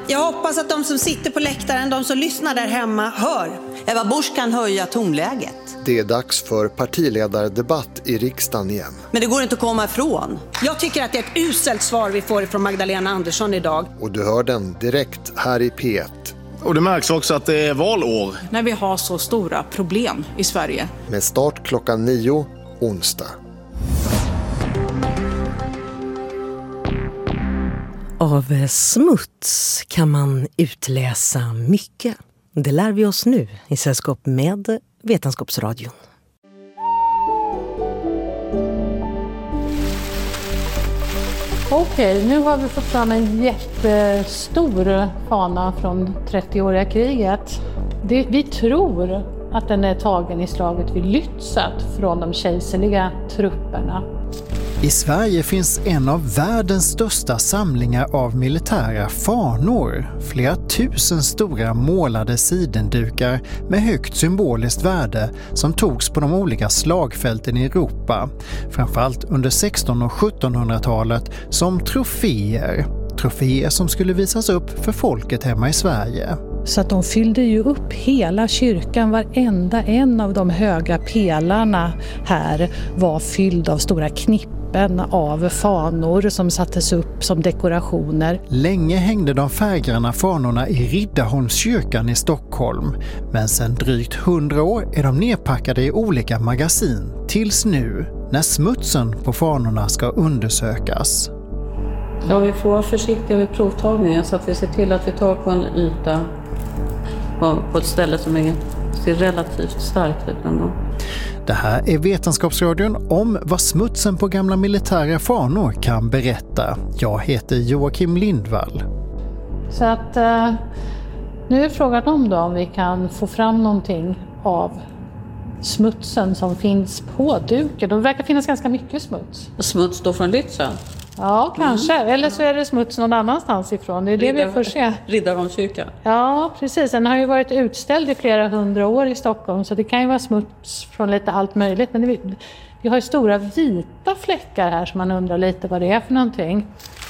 Jag hoppas att de som sitter på läktaren, de som lyssnar där hemma, hör. Ebba Busch kan höja tonläget. Det är dags för partiledardebatt i riksdagen igen. Men det går inte att komma ifrån. Jag tycker att det är ett uselt svar vi får från Magdalena Andersson idag. Och du hör den direkt här i P1. Och det märks också att det är valår. När vi har så stora problem i Sverige. Med start klockan 9 onsdag. Av smuts kan man utläsa mycket. Det lär vi oss nu i sällskap med Vetenskapsradion. Okej, nu har vi fått fram en jättestor fana från 30-åriga kriget. Vi tror att den är tagen i slaget vid Lützen från de kejserliga trupperna. I Sverige finns en av världens största samlingar av militära fanor. Flera tusen stora målade sidendukar med högt symboliskt värde som togs på de olika slagfälten i Europa. Framförallt under 1600- och 1700-talet som troféer. Troféer som skulle visas upp för folket hemma i Sverige. Så att de fyllde ju upp hela kyrkan, varenda en av de höga pelarna här var fylld av stora knippen av fanor som sattes upp som dekorationer. Länge hängde de färggranna fanorna i Riddarholmskyrkan i Stockholm, men sedan drygt 100 år är de nedpackade i olika magasin, tills nu när smutsen på fanorna ska undersökas. Ja, vi får vara försiktiga vid provtagningen så att vi ser till att vi tar på en yta på ett ställe som ser relativt starkt ut ändå. Det här är Vetenskapsradion om vad smutsen på gamla militära fanor kan berätta. Jag heter Joakim Lindvall. Så att nu är frågan om vi kan få fram någonting av smutsen som finns på duken. Det verkar finnas ganska mycket smuts. Smuts då från Lützen? Ja, kanske. Eller så är det smuts någon annanstans ifrån. Det är det vi får se. Riddarholmskyrkan? Ja, precis. Den har ju varit utställd i flera 100 år i Stockholm. Så det kan ju vara smuts från lite allt möjligt. Men vi har ju stora vita fläckar här som man undrar lite vad det är för någonting.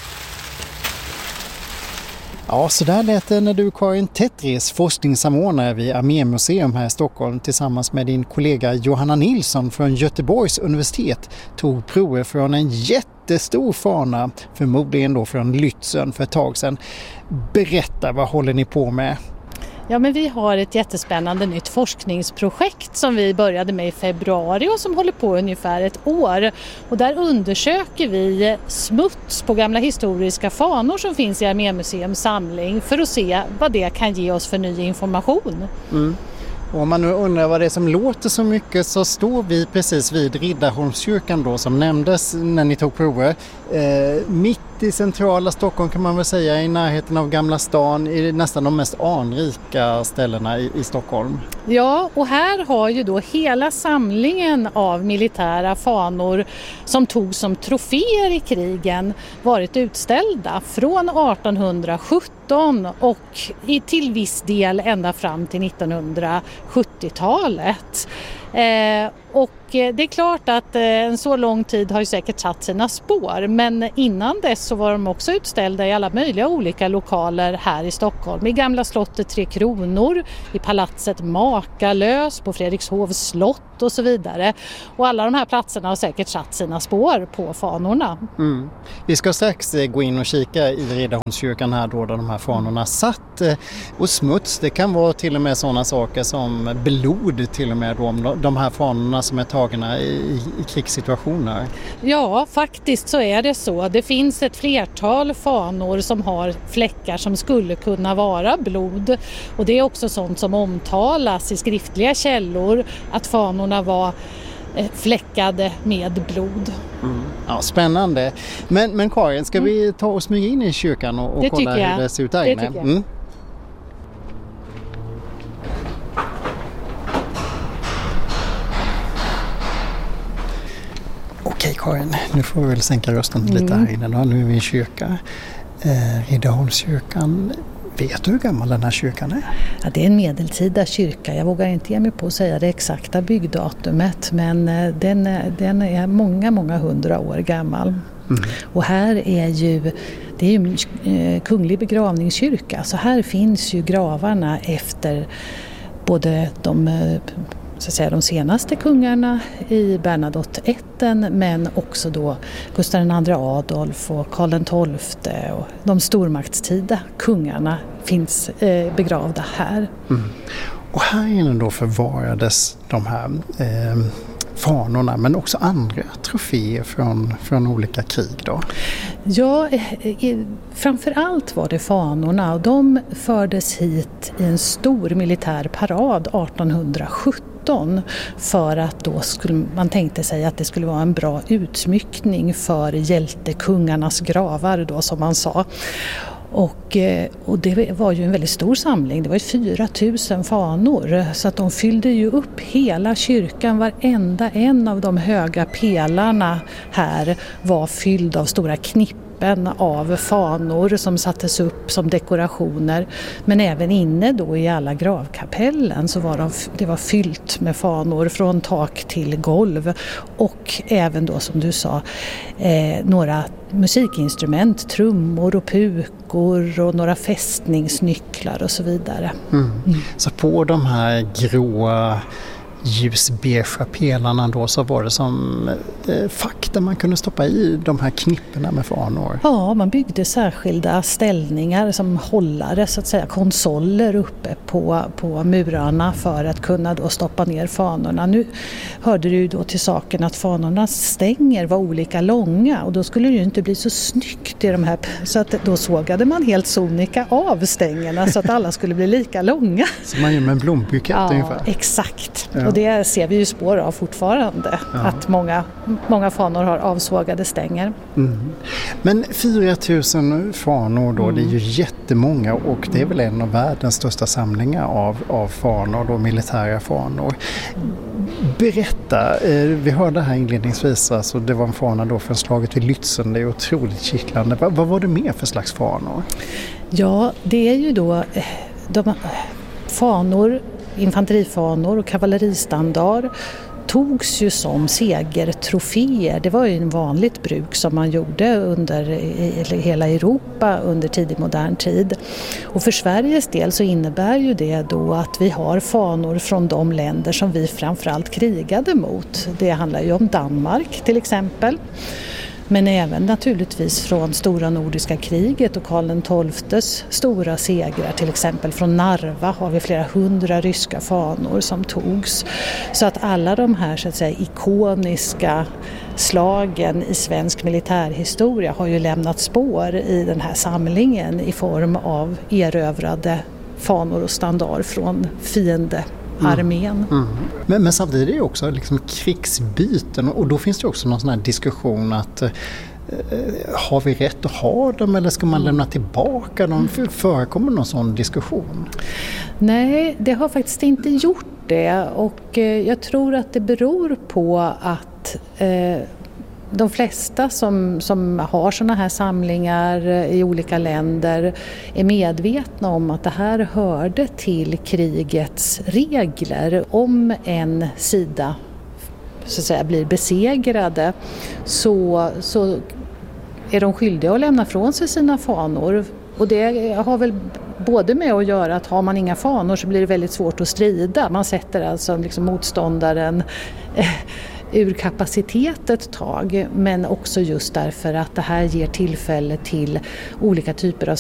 Ja, så där lät det när du, Karin Tetris, forskningssamordnare vid Armémuseum här i Stockholm tillsammans med din kollega Johanna Nilsson från Göteborgs universitet tog prover från en jättestor fana, förmodligen då från Lützen för ett tag sedan. Berätta, vad håller ni på med? Ja, men vi har ett jättespännande nytt forskningsprojekt som vi började med i februari och som håller på ungefär ett år. Och där undersöker vi smuts på gamla historiska fanor som finns i Armémuseums samling för att se vad det kan ge oss för ny information. Mm. Och om man nu undrar vad det är som låter så mycket så står vi precis vid Riddarholmskyrkan då som nämndes när ni tog prover. Mitt i centrala Stockholm kan man väl säga, i närheten av Gamla stan, i nästan de mest anrika ställena i Stockholm. Ja, och här har ju då hela samlingen av militära fanor som togs som troféer i krigen varit utställda från 1817 och till viss del ända fram till 1970-talet. Och det är klart att en så lång tid har ju säkert satt sina spår, men innan dess så var de också utställda i alla möjliga olika lokaler här i Stockholm. I Gamla slottet 3 Kronor, i palatset Makalös, på Fredrikshovs slott och så vidare. Och alla de här platserna har säkert satt sina spår på fanorna. Mm. Vi ska strax gå in och kika i Riddarholmskyrkan här då, där de här fanorna satt. Och smuts, det kan vara till och med sådana saker som blod till och med då, de här fanorna som är tagna i krigssituationer. Ja, faktiskt så är det så. Det finns ett flertal fanor som har fläckar som skulle kunna vara blod. Och det är också sånt som omtalas i skriftliga källor, att fanorna var fläckade med blod. Mm. Ja, spännande. Men Karin, ska vi ta och smyga in i kyrkan och kolla hur det ser ut där inne? Det tycker jag. Okej Karin, nu får vi väl sänka rösten lite här inne. Nu är vi i kyrka. Riddarholmskyrkan. Vet du hur gammal den här kyrkan är? Ja, det är en medeltida kyrka. Jag vågar inte ge mig på att säga det exakta byggdatumet, men den är många 100 år gammal. Mm. Och här är ju det är ju kunglig begravningskyrka, så här finns ju gravarna efter både de senaste kungarna i Bernadotte-ätten, men också då Gustav II Adolf och Karl XII och de stormaktstida kungarna finns begravda här. Och här inne då förvarades de här fanorna, men också andra troféer från olika krig då? Ja, framförallt var det fanorna, och de fördes hit i en stor militär parad 1817 för att då man tänkte sig att det skulle vara en bra utsmyckning för hjältekungarnas gravar då, som man sa. Och det var ju en väldigt stor samling, det var ju 4 000 fanor, så att de fyllde ju upp hela kyrkan. Varenda en av de höga pelarna här var fylld av stora knippen av fanor som sattes upp som dekorationer, men även inne då i alla gravkapellen så var det var fyllt med fanor från tak till golv, och även då som du sa några musikinstrument, trummor och pukor och några fästningsnycklar och så vidare. Så på de här gråa ljusbeigea pelarna då så var det som fack där man kunde stoppa i de här knipporna med fanor. Ja, man byggde särskilda ställningar som hållare, så att säga, konsoler uppe på murarna för att kunna då stoppa ner fanorna. Nu hörde du ju då till saken att fanornas stänger var olika långa, och då skulle det ju inte bli så snyggt i de här, så att då sågade man helt sonika av stängerna så att alla skulle bli lika långa. Så man gör med en blombukett ungefär. Exakt. Ja. Och det ser vi ju spår av fortfarande, att många fanor har avsågade stänger. Men 4 000 fanor då, det är ju jättemånga, och det är väl en av världens största samlingar av fanor, då militära fanor. Berätta, vi hörde här inledningsvis, alltså det var en fana då från slaget vid Lützen, det är otroligt kittlande. Vad var det mer för slags fanor? Ja, det är ju då de fanor, infanterifanor och kavalleristandar togs ju som segertroféer. Det var ju en vanligt bruk som man gjorde under hela Europa under tidig modern tid. Och för Sveriges del så innebär ju det då att vi har fanor från de länder som vi framförallt krigade mot. Det handlar ju om Danmark till exempel. Men även naturligtvis från stora nordiska kriget och Karl XIIs stora segrar, till exempel från Narva har vi flera 100 ryska fanor som togs. Så att alla de här, så att säga, ikoniska slagen i svensk militärhistoria har ju lämnat spår i den här samlingen i form av erövrade fanor och standard från fiendearmén. Men samtidigt är det också liksom krigsbyten, och då finns det också någon sån här diskussion att har vi rätt att ha dem eller ska man lämna tillbaka dem? Förekommer någon sån diskussion? Nej, det har faktiskt inte gjort det, och jag tror att det beror på att de flesta som har såna här samlingar i olika länder är medvetna om att det här hörde till krigets regler. Om en sida, så att säga, blir besegrade så är de skyldiga att lämna från sig sina fanor. Och det har väl både med att göra att har man inga fanor så blir det väldigt svårt att strida. Man sätter alltså liksom motståndaren ur kapacitet ett tag, men också just därför att det här ger tillfälle till olika typer av